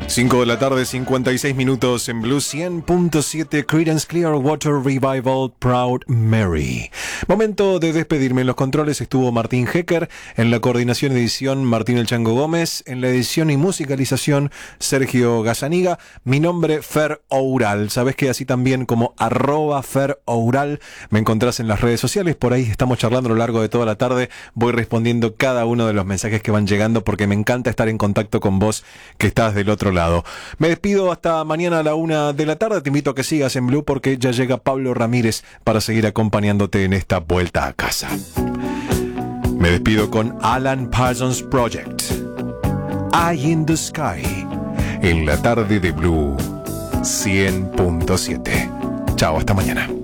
5 de la tarde, 56 minutos en Blue 100.7, Creedence Clearwater Revival, Proud Mary. Momento de despedirme. En los controles estuvo Martín Hecker, en la coordinación y edición Martín El Chango Gómez, en la edición y musicalización Sergio Gazzaniga. Mi nombre, Fer Oural. Sabés que así también como @FerOural me encontrás en las redes sociales. Por ahí estamos charlando a lo largo de toda la tarde. Voy respondiendo cada uno de los mensajes que van llegando porque me encanta estar en contacto con vos que estás del otro lado. Me despido hasta mañana a la 1 de la tarde. Te invito a que sigas en Blue porque ya llega Pablo Ramírez para seguir acompañándote en esta vuelta a casa. Me despido con Alan Parsons Project, Eye in the Sky, en la tarde de Blue 100.7. Chao, hasta mañana.